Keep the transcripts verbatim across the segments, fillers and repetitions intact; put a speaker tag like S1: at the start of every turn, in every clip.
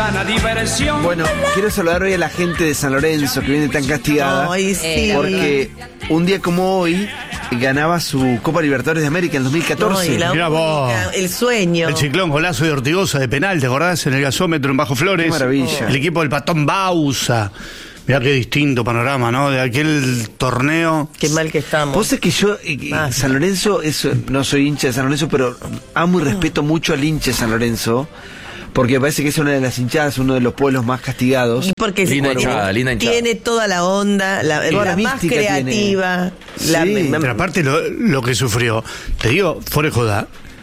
S1: sana diversión.
S2: Bueno, quiero saludar hoy a la gente de San Lorenzo que viene tan castigada.
S3: Ay, sí.
S2: Porque un día como hoy ganaba su Copa Libertadores de América en dos mil catorce.
S3: No, y la
S4: Mirá vos.
S3: única, el sueño.
S4: El ciclón golazo de Ortigosa de penal, ¿te acordás? En el gasómetro en Bajo Flores.
S2: Qué maravilla.
S4: El equipo del Patón Bausa. Mirá qué distinto panorama, ¿no? De aquel torneo.
S3: Qué mal que estamos.
S2: Vos sabés que yo, eh,
S3: Ah.
S2: San Lorenzo, es, no soy hincha de San Lorenzo, pero amo y respeto mucho al hincha de San Lorenzo, porque me parece que es una de las hinchadas, uno de los pueblos más castigados.
S3: Y porque
S5: Linda
S3: tiene,
S5: hinchada, linda hinchada.
S3: tiene toda la onda, la,
S2: Toda
S3: la
S2: la
S3: más
S2: mística
S3: creativa.
S2: tiene.
S3: La,
S2: Sí.
S3: me-
S4: Pero aparte lo, lo que sufrió, te digo, fuera de joda,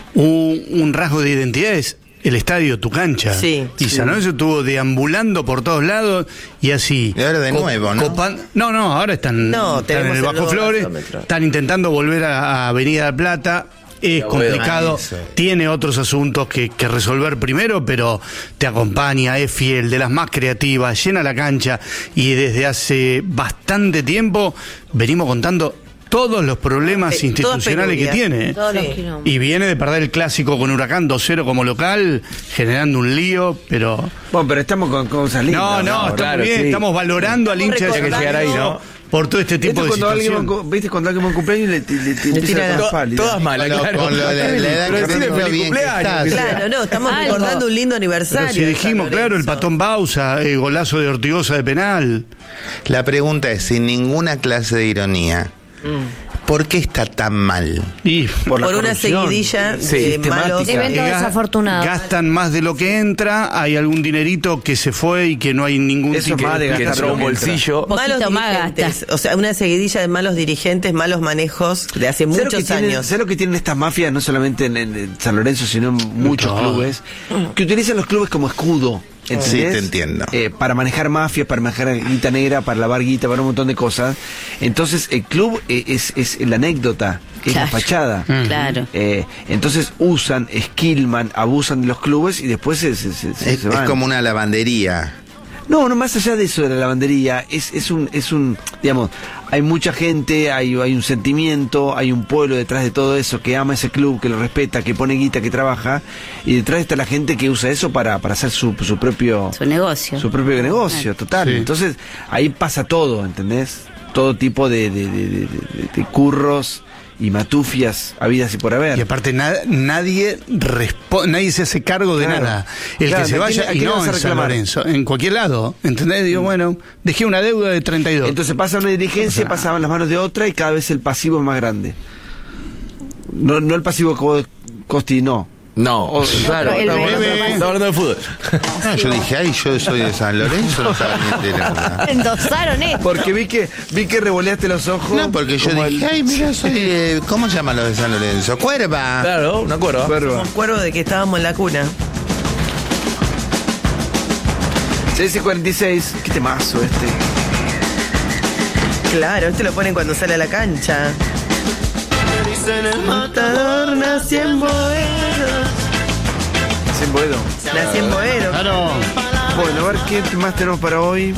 S4: un, un rasgo de identidad es el estadio, tu cancha.
S3: Sí,
S4: y
S3: sí.
S4: San Lorenzo estuvo deambulando por todos lados y así.
S6: Y ahora de nuevo, ¿no?
S4: copan- no, no, ahora están,
S3: No,
S4: están en
S3: tenemos
S4: el
S3: el
S4: Bajo
S3: nuevo
S4: Flores,
S3: gasómetro.
S4: están intentando volver a, a Avenida del Plata. Es
S5: Ya,
S4: complicado,
S6: bueno, eso.
S4: tiene otros asuntos que, que resolver primero, pero te acompaña, es fiel, de las más creativas, llena la cancha y desde hace bastante tiempo venimos contando todos los problemas
S3: Eh,
S4: institucionales que
S3: todas
S4: tiene. ¿eh?
S7: Todos los
S3: Sí.
S7: quilombos.
S4: Y viene de perder el clásico con Huracán dos cero como local, generando un lío, pero...
S2: Bueno, pero estamos con cosas lindas.
S4: No, no, está
S5: claro,
S4: muy bien,
S5: sí.
S4: estamos valorando al hincha de
S3: recordando-
S5: que llegar ahí, ¿no?
S4: por todo este tipo
S2: Esto
S4: de
S2: es cuando alguien,
S4: situaciones.
S2: va un- ¿viste? Cuando alguien va a un cumpleaños y le, le, le, le empieza
S3: tira
S2: a
S3: la-
S2: dar pálida.
S5: Todas malas,
S6: Con lo-
S5: claro.
S6: con lo de la edad
S5: Pero
S6: que
S5: decirle
S6: tengo,
S5: feliz
S6: bien que
S5: cumpleaños,
S6: estás.
S5: que sea.
S3: Claro, no, estamos
S7: Algo.
S3: recordando un lindo aniversario.
S4: Pero si
S3: de
S4: dijimos,
S3: San
S4: claro, el
S3: Lorenzo.
S4: patón Bausa, el golazo de Ortigosa de penal.
S6: La pregunta es, sin ninguna clase de ironía, ¿por qué está tan mal?
S4: Y
S2: Por, la
S3: Por una
S2: corrupción
S3: seguidilla de
S2: sistemática.
S3: malos.
S7: Evento
S4: ga-
S7: desafortunado.
S4: gastan más de lo que entra, hay algún dinerito que se fue y que no hay ningún
S2: Eso
S4: tipo
S2: más de
S5: Que
S2: gastar
S5: entró un
S2: lo que entra.
S5: bolsillo.
S7: Poquito
S3: Malos
S7: más
S3: dirigentes,
S7: gasta.
S3: o sea, una seguidilla de malos dirigentes, malos manejos de hace
S2: ¿Sabes lo, que
S3: muchos
S2: tienen,
S3: años.
S2: ¿Sabes lo que tienen estas mafias, no solamente en, en- en San Lorenzo, sino en muchos
S4: No.
S2: clubes? Que utilizan los clubes como escudo. ¿entendés?
S6: Sí, te entiendo.
S2: Eh, para manejar mafias, para manejar guita negra, para lavar guita, para un montón de cosas. Entonces, el club eh, es, es la anécdota, que
S7: Claro.
S2: es la fachada.
S7: Claro.
S2: Eh, entonces usan, esquilman, abusan de los clubes y después se, se, se- se
S6: Es, es
S2: van.
S6: como una lavandería.
S2: No, no, más allá de eso de la lavandería, es, es un, es un, digamos, hay mucha gente, hay, hay un sentimiento, hay un pueblo detrás de todo eso que ama ese club, que lo respeta, que pone guita, que trabaja, y detrás está la gente que usa eso para, para hacer su, su propio,
S7: Su negocio.
S2: su propio negocio, total.
S4: Sí.
S2: Entonces, ahí pasa todo, ¿entendés? Todo tipo de, de, de, de- de- de curros y matufias habidas y por haber.
S4: Y aparte na- nadie respo- nadie se hace cargo de
S2: Claro.
S4: nada. El
S2: Claro,
S4: que se
S2: ¿a quién-
S4: vaya
S2: a
S4: y
S2: quién le
S4: no
S2: vas a
S4: en San
S2: reclamar?
S4: Lorenzo, en cualquier lado, ¿entendés? Digo, bueno, dejé una deuda de treinta y dos.
S2: Entonces pasa una dirigencia, pasaban las manos de otra y cada vez el pasivo es más grande. No, no el pasivo como Costi, no.
S5: No,
S2: O-
S5: claro.
S7: el
S5: No,
S7: bebé.
S5: no, no, hablando de fútbol.
S6: No, yo dije, ay, yo soy de San Lorenzo, no estaba ni enterada.
S7: Endosaron esto.
S2: Porque vi que vi que revoleaste los ojos.
S6: No, porque yo
S2: como
S6: dije,
S2: el-
S6: ay, mira, soy, eh, ¿cómo se llaman los de San Lorenzo? Cuerva.
S5: Claro, una cuerva.
S2: Cuerva.
S3: Como cuervo de que estábamos en la cuna.
S2: C S cuarenta y seis, qué temazo este.
S3: Claro, este lo ponen cuando sale a la cancha. Matador nació en Boedo.
S2: Sin Boedo.
S3: Nació en Boedo.
S4: Claro.
S2: Bueno, a ver qué más tenemos para hoy.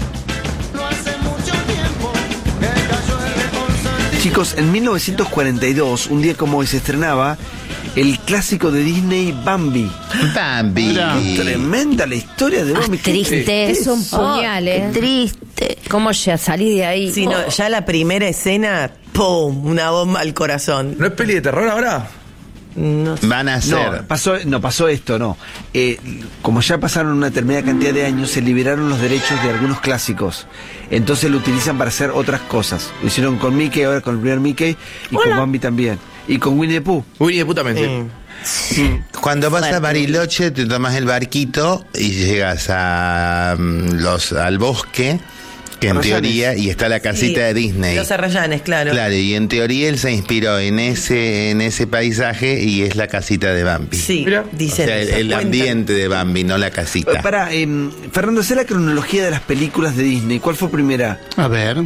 S2: Chicos, en mil novecientos cuarenta y dos, un día como hoy, se estrenaba el clásico de Disney, Bambi.
S6: Bambi.
S4: Mira.
S2: Tremenda la historia de Bambi. Qué
S7: Triste.
S8: Es un puñal,
S7: Oh,
S8: ¿eh?
S7: qué triste.
S8: ¿Cómo ya salí de ahí?
S3: Sí, no, ya la primera escena, ¡pum! Una bomba al corazón.
S5: ¿No es peli de terror ahora?
S3: No sé.
S6: Van a ser.
S2: No, pasó, no, pasó esto, no. Eh, como ya pasaron una determinada cantidad de años, se liberaron los derechos de algunos clásicos. Entonces lo utilizan para hacer otras cosas. Lo hicieron con Mickey, ahora con el primer Mickey, y con Bambi también. Y con Winnie the Pooh.
S5: Uy, de puta mente.
S3: Mm.
S6: Cuando vas a Bariloche, te tomas el barquito y llegas a mm, los al bosque, que en
S2: Arrayanes.
S6: teoría, y está la casita
S3: Sí,
S6: de Disney.
S3: Los Arrayanes, claro.
S6: Claro, y en teoría él se inspiró en ese en ese paisaje y es la casita de Bambi.
S3: Sí,
S5: Mira.
S6: O
S3: dicen
S6: sea, el,
S3: eso,
S6: el
S3: cuentan.
S6: ambiente de Bambi, no la casita.
S2: Para, eh, Fernando, sé la cronología de las películas de Disney. ¿Cuál fue primera?
S4: A ver.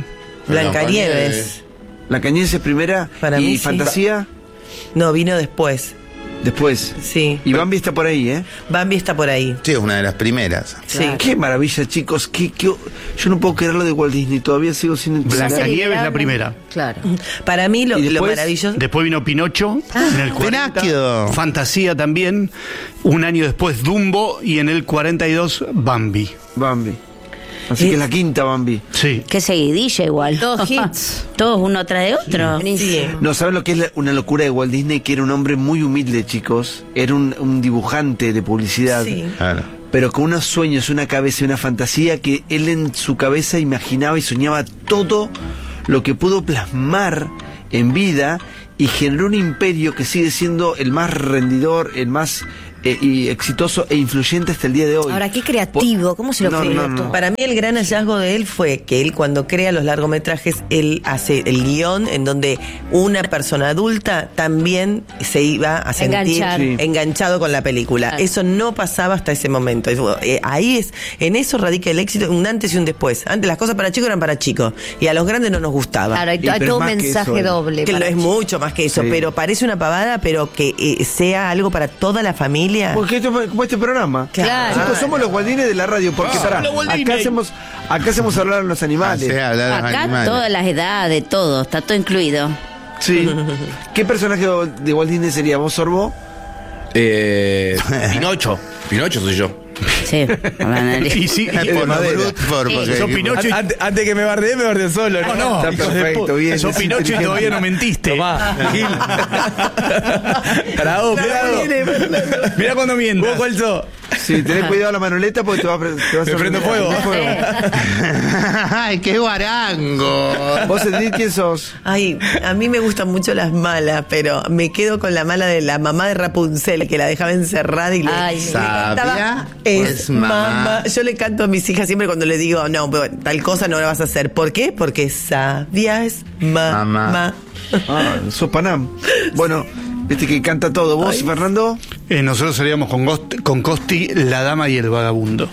S3: Blancanieves.
S2: La Cañense primera
S3: Para
S2: y
S3: mí sí.
S2: Fantasía.
S3: No, vino después.
S2: Después.
S3: Sí.
S2: Y Bambi está por ahí, ¿eh?
S3: Bambi está por ahí.
S6: Sí, es una de las primeras.
S3: Sí.
S2: Qué maravilla, chicos. Qué, qué- yo no puedo creerlo de Walt Disney. Todavía sigo sin entender.
S4: Blancanieves es la primera.
S8: Claro.
S3: Para mí lo,
S2: ¿Y
S3: lo
S2: después?
S3: maravilloso.
S4: Después vino Pinocho en el cuarenta.
S6: Pinocchio.
S4: Fantasía también. Un año después Dumbo y en el cuarenta y dos Bambi.
S2: Bambi. Así que es la quinta Bambi.
S4: Sí.
S1: Qué seguidilla igual.
S8: Todos hits.
S1: Todos uno tras de otro.
S3: Sí.
S2: No, ¿saben lo que es la- una locura de Walt Disney? Que era un hombre muy humilde, chicos. Era un, un dibujante de publicidad.
S3: Sí.
S6: Claro.
S2: Pero con unos sueños, una cabeza y una fantasía que él en su cabeza imaginaba y soñaba todo lo que pudo plasmar en vida y generó un imperio que sigue siendo el más rendidor, el más eh, y exitoso e influyente hasta el día de hoy.
S8: Ahora, qué creativo. ¿Cómo se lo
S2: No,
S8: ocurrió
S2: no, no.
S8: todo?
S3: Para mí el gran hallazgo de él fue que él cuando crea los largometrajes, él hace el guión en donde una persona adulta también se iba a sentir
S8: Enganchar.
S2: Sí.
S3: enganchado con la película.
S8: Claro.
S3: Eso no pasaba hasta ese momento. Es- eh, ahí es, en eso radica el éxito, un antes y un después. Antes las cosas para chicos eran para chicos y a los grandes no nos gustaba.
S8: Claro, hay,
S2: Y-
S8: hay
S2: pero
S8: todo un
S2: más que
S8: mensaje
S2: eso, eh.
S8: doble.
S3: que
S8: para
S3: lo es
S8: chicos.
S3: mucho más que eso,
S2: Sí.
S3: pero parece una pavada, pero que eh, sea algo para toda la familia.
S2: Porque esto es como este programa.
S3: Claro.
S2: Chicos, somos los Walt Disney de la radio. Porque
S4: Ah,
S2: pará,
S4: los Walt
S2: acá
S4: Disney.
S2: hacemos, acá hacemos hablar a los animales.
S6: Hace hablar a los
S1: Acá
S6: animales.
S1: todas las edades, todo, está todo incluido.
S2: Sí. ¿Qué personaje de Walt Disney sería? ¿Vos, Sorbo?
S5: Eh, Pinocho. Pinocho soy yo.
S1: Sí.
S4: Y sí, y-
S6: Por
S2: madera.
S6: brut, por-
S1: Sí.
S6: porque-
S4: Sos Pinocho y-
S5: Antes, antes que me bardee, me bardee solo.
S4: No, no.
S2: Está
S4: hijo de
S2: perfecto,
S4: pu-
S2: bien,
S4: Sos
S2: es
S4: Pinocho y
S2: inteligente.
S4: todavía no mentiste.
S5: Tomá, Gil. Para vos, mirá.
S4: Mirá cuando mientas.
S5: ¿Vos cuál sos?
S2: Sí, tenés cuidado la manoleta porque te va a, pre- te vas a
S5: Me prendo fuego.
S6: ¡Ay, qué guarango!
S2: ¿Vos, Edith, quién sos?
S3: Ay, a mí me gustan mucho las malas, pero me quedo con la mala de la mamá de Rapunzel, que la dejaba encerrada y le,
S1: Ay,
S3: le
S6: ¿sabia?
S3: cantaba,
S6: Es
S3: es
S6: mamá".
S3: mamá. Yo le canto a mis hijas siempre cuando les digo, no, pero tal cosa no la vas a hacer. ¿Por qué? Porque sabia es mamá.
S6: Mamá.
S2: Ah, sos Panam. Bueno, este que canta todo. ¿Vos, Fernando?
S4: Eh, nosotros salíamos con, Gost- con Costi, La Dama y el Vagabundo.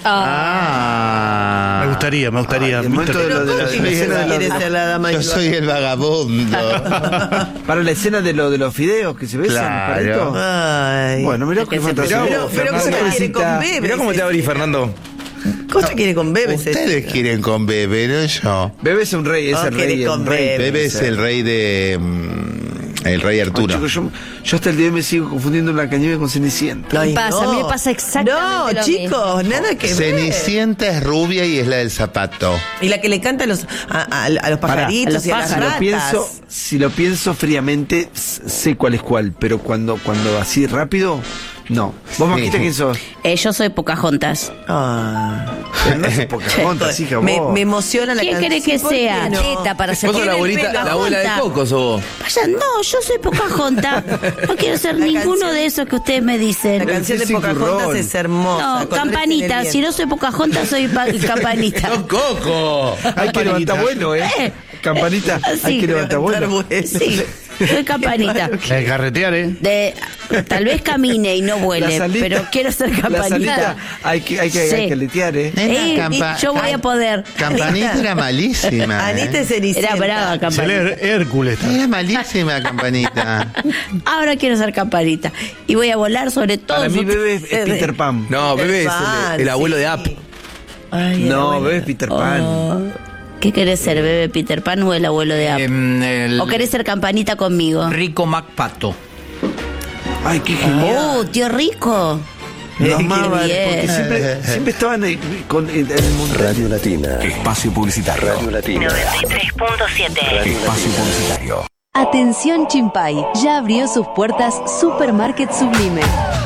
S6: Ah.
S4: Me gustaría, me gustaría.
S2: Ay, el momento de lo de la,
S3: ¿Cómo
S2: de la
S3: que
S2: escena de lo-
S3: quiere ser la dama y
S6: Yo
S3: el
S6: soy el vagabundo.
S2: para la escena de lo de los fideos que se besan,
S6: Claro.
S2: perrito.
S3: Ay.
S2: Bueno, mirá
S1: Es
S2: qué
S1: que se
S2: fantasía.
S3: Pero, pero ¿cómo
S2: Fernando
S3: quiere con
S2: visita-
S3: bebés?
S5: Mirá cómo te abrís, Fernando.
S3: ¿Cómo se quiere con bebés?
S6: Ustedes quieren con Bebe, no yo.
S2: Bebé es un rey, es
S3: No,
S2: el
S3: quiere
S2: rey. es
S3: con
S2: un rey.
S3: Bebe.
S6: Bebe es el rey de. mm, el rey
S2: Ay,
S6: Arturo.
S2: chicos, yo, yo hasta el día de hoy me sigo confundiendo Blancanieves con Cenicienta.
S3: Ay,
S8: Me pasa, a mí me pasa exactamente
S3: No,
S8: lo
S3: chicos, nada que ver.
S6: Cenicienta es rubia y es la del zapato.
S3: Y la que le canta a los, a, a- a los
S2: Pará,
S3: pajaritos
S1: a los
S3: y a las
S2: Si lo,
S3: ratas.
S2: pienso, si lo pienso fríamente, s- sé cuál es cuál, pero cuando, cuando así rápido, no. ¿Vos, Maquita,
S6: Sí.
S2: quién sos?
S1: Eh, yo soy Pocahontas.
S3: Ah.
S2: Pero no sos Pocahontas, hija,
S3: me,
S2: vos.
S3: me emociona la
S1: ¿Quién
S3: canción.
S1: cree que
S3: ¿Por qué
S1: sea?
S3: no?
S1: Teta para ser
S5: Vos sos la abuelita,
S1: Pocahontas.
S5: la abuela de Coco, sos vos.
S1: Vaya, no, yo soy Pocahontas. No quiero ser
S3: La
S1: ninguno
S3: canción-
S1: de esos que ustedes me
S3: La
S1: dicen.
S3: canción de
S2: Jessica
S3: Pocahontas
S2: Roll.
S3: es hermosa.
S1: No,
S3: Colores en
S1: campanita.
S3: el
S1: Si no soy Pocahontas, soy pa- campanita.
S5: ¡Sos Coco!
S2: Hay que levantar vuelo, ¿eh?
S1: Eh.
S2: Campanita,
S1: Sí,
S2: hay que levantar
S3: levantar
S2: vuelo.
S3: vuelo.
S1: Sí, soy campanita.
S4: La de carretear, ¿eh?
S1: De, tal vez camine y no
S2: La
S1: vuele,
S2: salita-
S1: pero quiero ser
S2: La salita
S1: campanita.
S2: hay que, hay que,
S1: Sí.
S2: hay que letear, ¿eh?
S6: Nena,
S1: Eh,
S6: campa-
S1: yo voy a poder.
S6: Campanita era malísima.
S3: Anita
S6: ¿eh?
S3: es Cenicienta.
S1: Era brava
S4: Se
S1: campanita.
S4: lee Hércules.
S6: Era malísima, Campanita.
S1: Ahora quiero ser campanita. Y voy a volar sobre todo.
S2: Para mí, Bebé es, es Peter Pan.
S5: No, bebé es
S3: Pan,
S5: el, el abuelo
S3: sí.
S5: de App.
S3: Ay, el
S2: No,
S3: abuelo.
S2: Bebé es Peter Pan.
S1: ¿Qué querés ser, bebé Peter Pan o el abuelo de App?
S7: Em, el
S1: ¿O querés ser campanita conmigo?
S7: Rico MacPato.
S2: Ay, qué genial.
S1: ¡Oh, tío rico!
S2: Lo
S1: Qué
S2: amaba,
S1: bien.
S2: porque siempre, siempre estaban ahí con en el mundo.
S9: Radio Latina.
S10: Espacio publicitario.
S9: Radio Latina.
S1: noventa y tres punto siete.
S10: Espacio publicitario.
S11: Atención Chimpay, ya abrió sus puertas Supermarket Sublime.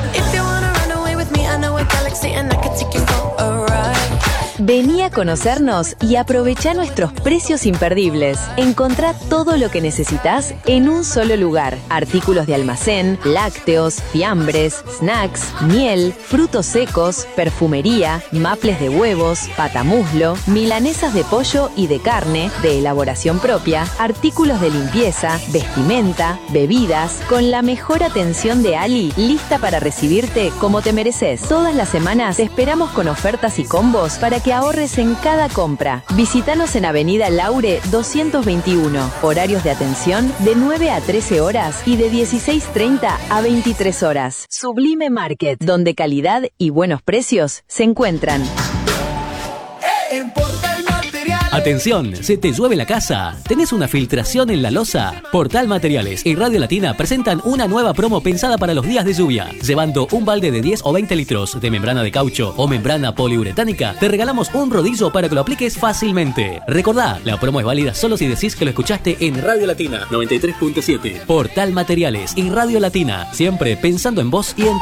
S11: Vení a conocernos y aprovechá nuestros precios imperdibles. Encontrá todo lo que necesitas en un solo lugar. Artículos de almacén, lácteos, fiambres, snacks, miel, frutos secos, perfumería, maples de huevos, patamuslo, milanesas de pollo y de carne, de elaboración propia, artículos de limpieza, vestimenta, bebidas, con la mejor atención de Ali, lista para recibirte como te mereces. Todas las semanas te esperamos con ofertas y combos para que ahorres en cada compra. Visítanos en Avenida Laure doscientos veintiuno. Horarios de atención de nueve a trece horas y de dieciséis treinta a veintitrés horas. Sublime Market, donde calidad y buenos precios se encuentran.
S7: Atención, ¿se te llueve la casa? ¿Tenés una filtración en la losa? Portal Materiales y Radio Latina presentan una nueva promo pensada para los días de lluvia. Llevando un balde de diez o veinte litros de membrana de caucho o membrana poliuretánica, te regalamos un rodillo para que lo apliques fácilmente. Recordá, la promo es válida solo si decís que lo escuchaste en Radio Latina noventa y tres punto siete. Portal Materiales y Radio Latina, siempre pensando en vos y en tu